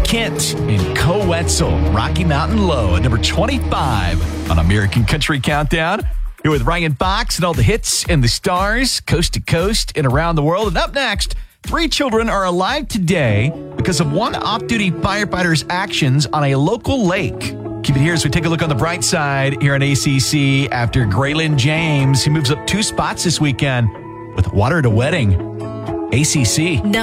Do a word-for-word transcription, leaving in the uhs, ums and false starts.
Kent and Co Wetzel, Rocky Mountain Low at number twenty-five on American Country Countdown. Here with Ryan Fox and all the hits and the stars, coast to coast and around the world. And up next, three children are alive today because of one off-duty firefighter's actions on a local lake. Keep it here as we take a look on the bright side here on A C C after Graylin James. He moves up two spots this weekend with Water at a Wedding. A C C.